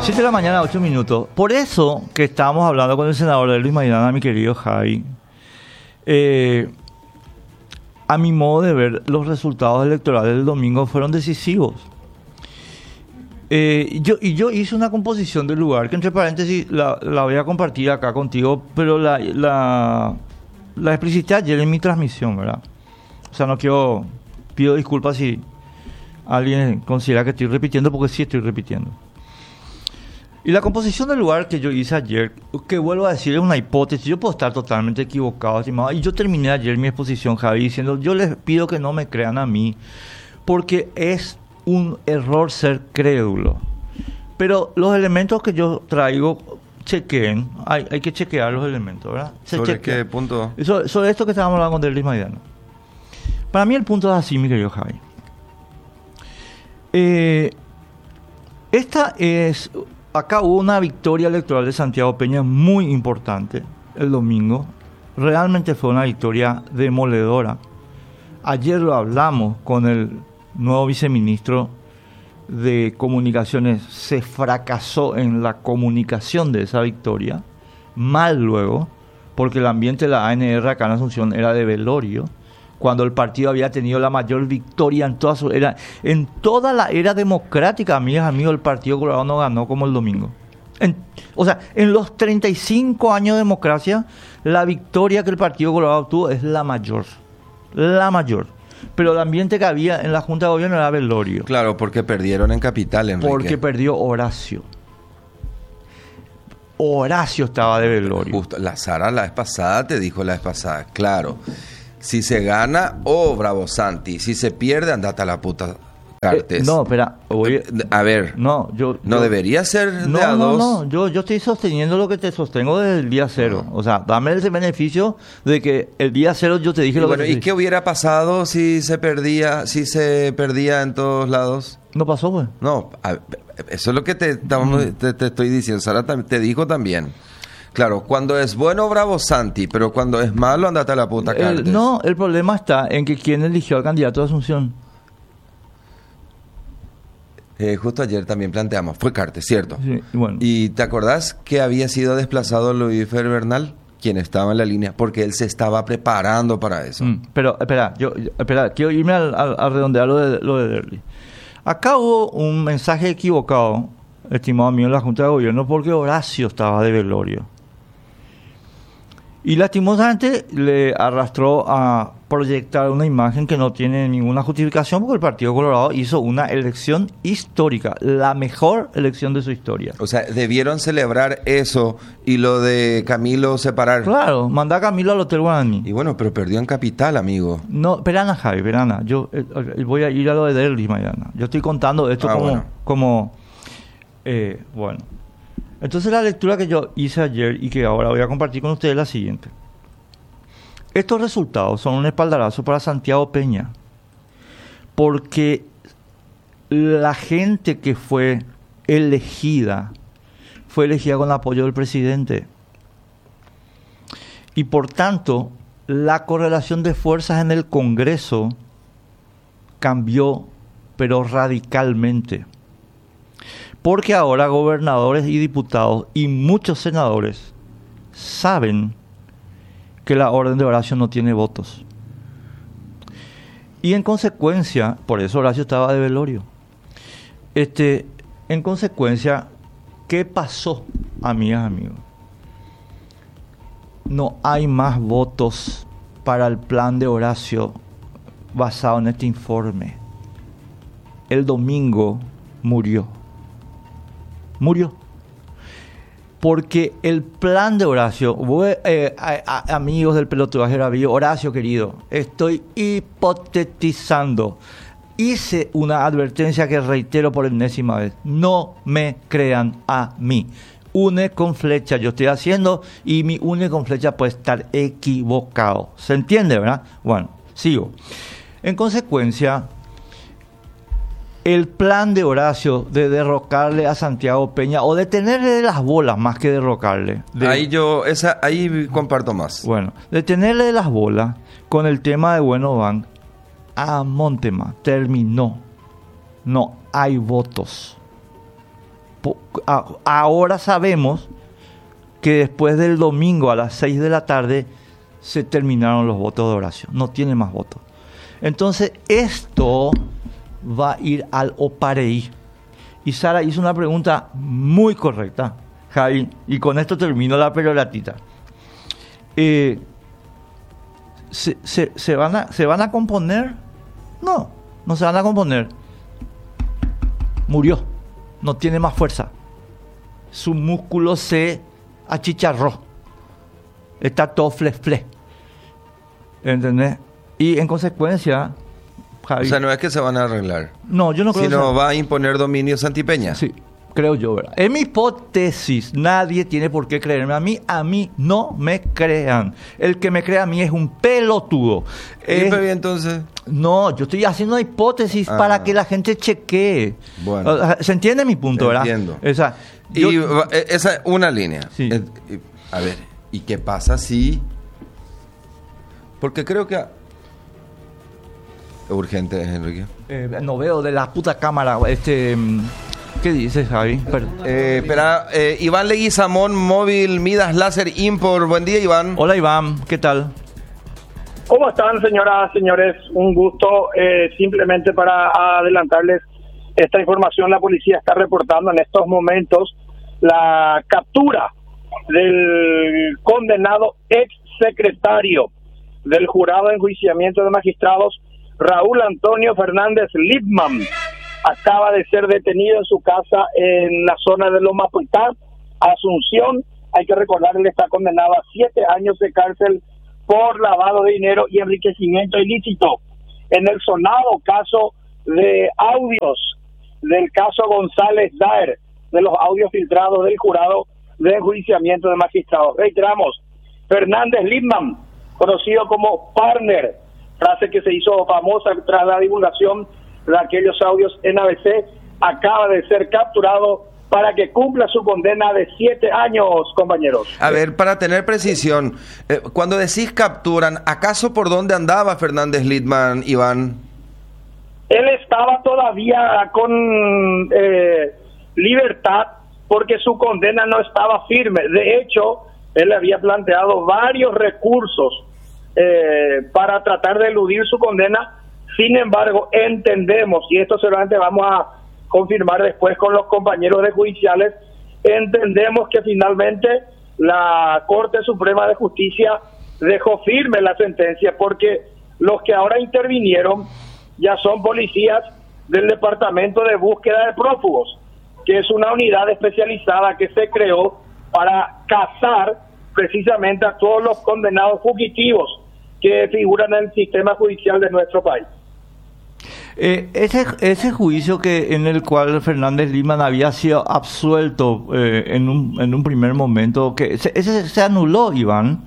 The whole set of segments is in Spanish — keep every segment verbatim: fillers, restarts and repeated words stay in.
siete de la mañana, ocho minutos. Por eso que estábamos hablando con el senador de Luis Maidana, mi querido Javi, eh, a mi modo de ver, los resultados electorales del domingo fueron decisivos. Eh, yo, y yo hice una composición del lugar, que entre paréntesis la, la voy a compartir acá contigo, pero la, la, la explicité ayer en mi transmisión, ¿verdad? O sea, no quiero, pido disculpas si alguien considera que estoy repitiendo, porque sí estoy repitiendo. Y la composición del lugar que yo hice ayer, que vuelvo a decir, es una hipótesis, yo puedo estar totalmente equivocado, estimado, y yo terminé ayer mi exposición, Javi, diciendo, yo les pido que no me crean a mí, porque es un error ser crédulo. Pero los elementos que yo traigo, chequeen, hay, hay que chequear los elementos, ¿verdad? Se ¿Sobre chequea. qué punto? Sobre, sobre esto que estábamos hablando con Derlis Maidana. Para mí el punto es así, mi querido Javi. Eh, esta es... Acá hubo una victoria electoral de Santiago Peña muy importante el domingo. Realmente fue una victoria demoledora. Ayer lo hablamos con el nuevo viceministro de Comunicaciones. Se fracasó en la comunicación de esa victoria. Mal luego, porque el ambiente de la A N R acá en Asunción era de velorio, cuando el partido había tenido la mayor victoria en toda su era, en toda la era democrática, amigas, amigos, el Partido Colorado no ganó como el domingo. En, o sea, en los treinta y cinco años de democracia, la victoria que el Partido Colorado obtuvo es la mayor. La mayor. Pero el ambiente que había en la Junta de Gobierno era velorio. Claro, porque perdieron en Capital, Enrique. Porque perdió Horacio. Horacio estaba de velorio. Justo, la Sara la vez pasada te dijo la vez pasada, claro. Si se gana, oh, bravo Santi. Si se pierde, andate a la puta Cartes. Eh, no, espera. Voy, a ver. No, yo... No yo, debería ser no, de a no, dos. No, no, yo, yo estoy sosteniendo lo que te sostengo desde el día cero. No. O sea, dame ese beneficio de que el día cero yo te dije Y lo bueno, que te ¿y qué hubiera pasado si se perdía, si se perdía en todos lados? No pasó, pues. No, a, eso es lo que te, estamos, mm. te, te estoy diciendo. Sara te dijo también. Claro, cuando es bueno, bravo Santi, pero cuando es malo, andate a la puta Cartes. El, no, el problema está en que quién eligió al candidato de Asunción. Eh, justo ayer también planteamos, fue Cartes, ¿cierto? Sí, bueno. ¿Y te acordás que había sido desplazado Luis Fer Bernal, quien estaba en la línea? Porque él se estaba preparando para eso. Mm, pero, espera, yo, yo, espera, quiero irme al, al, a redondear lo de, lo de Derli. Acá hubo un mensaje equivocado, estimado mío, en la Junta de Gobierno, porque Horacio estaba de velorio. Y lastimosamente le arrastró a proyectar una imagen que no tiene ninguna justificación, porque el Partido Colorado hizo una elección histórica, la mejor elección de su historia. O sea, debieron celebrar eso y lo de Camilo separar. Claro, mandá a Camilo al Hotel Guaraní. Y bueno, pero perdió en Capital, amigo. No, perana, Javi, perana. Yo eh, eh, voy a ir a lo de Derlis mañana. Yo estoy contando esto ah, como... Bueno. como eh, bueno. Entonces la lectura que yo hice ayer y que ahora voy a compartir con ustedes es la siguiente. Estos resultados son un espaldarazo para Santiago Peña, porque la gente que fue elegida fue elegida con el apoyo del presidente. Y por tanto, la correlación de fuerzas en el Congreso cambió, pero radicalmente. Porque ahora gobernadores y diputados y muchos senadores saben que la orden de Horacio no tiene votos. Y en consecuencia, por eso Horacio estaba de velorio. Este, en consecuencia, ¿qué pasó, amigas, amigos? No hay más votos para el plan de Horacio basado en este informe. El domingo murió. Murió. Porque el plan de Horacio, voy, eh, a, a, amigos del pelotudaje bravío, Horacio querido, estoy hipotetizando. Hice una advertencia que reitero por enésima vez. No me crean a mí. Une con flecha yo estoy haciendo y mi une con flecha puede estar equivocado. ¿Se entiende, verdad? Bueno, sigo. En consecuencia, el plan de Horacio de derrocarle a Santiago Peña o de tenerle las bolas más que derrocarle. De, ahí yo, esa, ahí comparto más. Bueno, de tenerle las bolas con el tema de Bueno Van a Montema terminó. No hay votos. ahora sabemos que después del domingo a las seis de la tarde se terminaron los votos de Horacio, no tiene más votos. Entonces esto va a ir al Opareí. Y Sara hizo una pregunta muy correcta, Javi, y con esto termino la peroratita. Eh, ¿se, se, se, van a, ¿Se van a componer? No, no se van a componer. Murió, no tiene más fuerza. Su músculo se achicharró. Está todo fle fle. ¿Entendés? Y en consecuencia, Javi, o sea, no es que se van a arreglar. No, yo no creo. Sino que va a imponer dominio Santipeña. Sí, creo yo, ¿verdad? Es mi hipótesis. Nadie tiene por qué creerme a mí. A mí no me crean. El que me crea a mí es un pelotudo. ¿Y Es... entonces? No, yo estoy haciendo una hipótesis ah. para que la gente chequee. Bueno. ¿Se entiende mi punto, verdad? Entiendo. O sea, y yo... esa es una línea. Sí. A ver, ¿y qué pasa si...? Porque creo que... Urgente, Enrique. Eh, no veo de la puta cámara. Este, ¿qué dices, Javi? Eh, espera, eh, Iván Leguizamón, móvil Midas Láser Import. Buen día, Iván. Hola, Iván. ¿Qué tal? ¿Cómo están, señoras, señores? Un gusto. Eh, simplemente para adelantarles esta información, la policía está reportando en estos momentos la captura del condenado ex secretario del Jurado de Enjuiciamiento de Magistrados, Raúl Antonio Fernández Lipman. Acaba de ser detenido en su casa en la zona de Loma Puitá, Asunción. Hay que recordar que él está condenado a siete años de cárcel por lavado de dinero y enriquecimiento ilícito. En el sonado caso de audios, del caso González Daer, de los audios filtrados del Jurado de Enjuiciamiento de Magistrados. Reiteramos, Fernández Lipman, conocido como Partner, frase que se hizo famosa tras la divulgación de aquellos audios en A B C, acaba de ser capturado para que cumpla su condena de siete años, compañeros. A ver, para tener precisión, eh, cuando decís capturan, ¿acaso por dónde andaba Fernández Lipman, Iván? Él estaba todavía con eh, libertad porque su condena no estaba firme. De hecho, él había planteado varios recursos Eh, para tratar de eludir su condena. Sin embargo, entendemos, y esto seguramente vamos a confirmar después con los compañeros de judiciales, entendemos que finalmente la Corte Suprema de Justicia dejó firme la sentencia, porque los que ahora intervinieron ya son policías del Departamento de Búsqueda de Prófugos, que es una unidad especializada que se creó para cazar precisamente a todos los condenados fugitivos que figuran en el sistema judicial de nuestro país. Eh, ese ese juicio que en el cual Fernández Lipman había sido absuelto eh, en un en un primer momento, que ese, ese se anuló, Iván.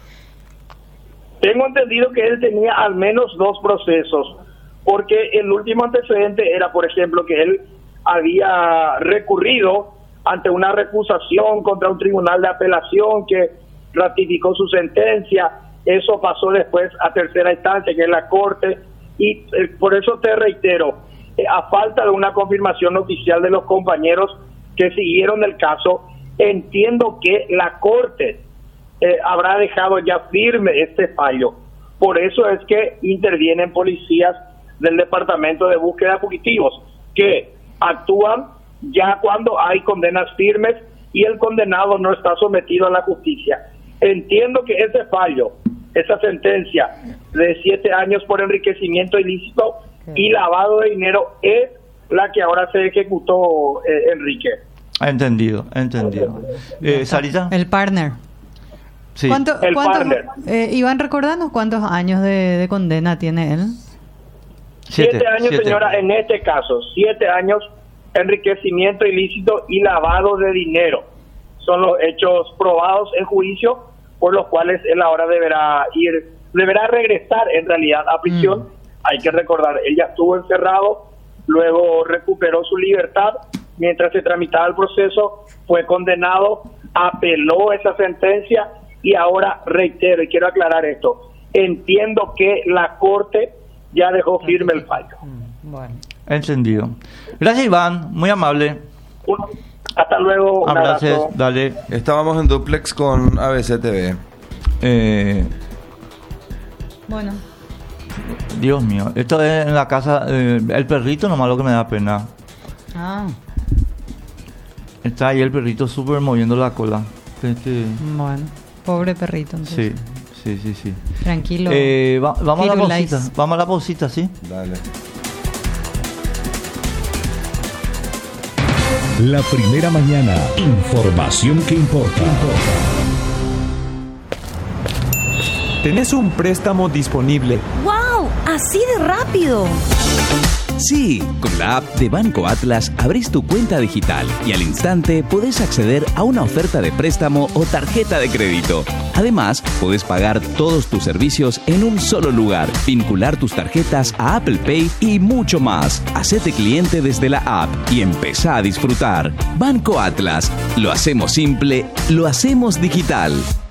Tengo entendido que él tenía al menos dos procesos, porque el último antecedente era, por ejemplo, que él había recurrido ante una recusación contra un tribunal de apelación que ratificó su sentencia. Eso pasó después a tercera instancia, que es la Corte, y eh, por eso te reitero, eh, a falta de una confirmación oficial de los compañeros que siguieron el caso, entiendo que la Corte eh, habrá dejado ya firme este fallo. Por eso es que intervienen policías del Departamento de Búsqueda de Fugitivos, que actúan ya cuando hay condenas firmes y el condenado no está sometido a la justicia. Entiendo que ese fallo, esa sentencia de siete años por enriquecimiento ilícito y lavado de dinero es la que ahora se ejecutó, eh, Enrique. Entendido, entendido. Eh, ¿Sarita? El partner. Sí. ¿Cuánto, El cuántos, partner. eh, Iván, recordanos cuántos años de, de condena tiene él. Siete, siete años, siete. Señora, en este caso, siete años enriquecimiento ilícito y lavado de dinero. Son los hechos probados en juicio por los cuales él ahora deberá ir, deberá regresar en realidad a prisión. Mm. Hay que recordar, él ya estuvo encerrado, luego recuperó su libertad, mientras se tramitaba el proceso, fue condenado, apeló esa sentencia y ahora reitero, y quiero aclarar esto, entiendo que la Corte ya dejó firme el fallo. Bueno. Entendido. Gracias, Iván, muy amable. Un, Hasta luego, un Abrazo, abrazo. dale. Estábamos en duplex con A B C T V. Eh, Bueno, Dios mío, esto es en la casa, eh, el perrito nomás lo que me da pena. ah, Está ahí el perrito súper moviendo la cola. Este, bueno, pobre perrito. Entonces. sí, sí, sí, sí. Tranquilo. Eh, va- vamos a la Firulais. pausita, vamos a la pausita, ¿sí? Dale. La primera mañana. Información que importa. ¿Tenés un préstamo disponible? ¡Wow! ¡Así de rápido! Sí, con la app de Banco Atlas abrís tu cuenta digital y al instante podés acceder a una oferta de préstamo o tarjeta de crédito. Además, podés pagar todos tus servicios en un solo lugar, vincular tus tarjetas a Apple Pay y mucho más. Hacete cliente desde la app y empezá a disfrutar. Banco Atlas. Lo hacemos simple, lo hacemos digital.